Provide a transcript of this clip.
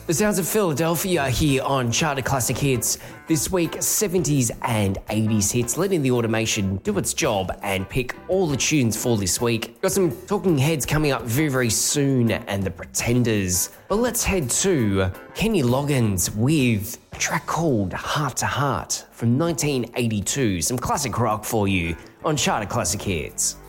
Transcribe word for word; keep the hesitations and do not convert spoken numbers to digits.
The sounds of Philadelphia here on Charter Classic Hits. This week, seventies and eighties hits, letting the automation do its job and pick all the tunes for this week. Got some talking heads coming up very, very soon and the Pretenders. But let's head to Kenny Loggins with a track called Heart to Heart from nineteen eighty-two. Some classic rock for you on Charter Classic Hits.